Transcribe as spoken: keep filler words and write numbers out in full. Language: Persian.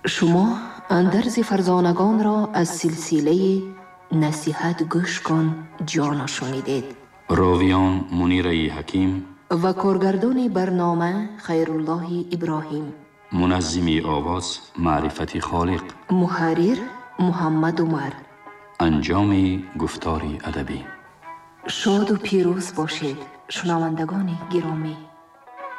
شما اندرز فرزانگان را از سلسله نصیحت گوش کن جانا شنیدید. راویان منیر حکیم و کارگردان برنامه خیرالله ابراهیم، منظمی آواز معرفت خالق، محرر محمد عمر، انجام گفتاری ادبی. شاد و پیروز باشید شنوندگان گرامی.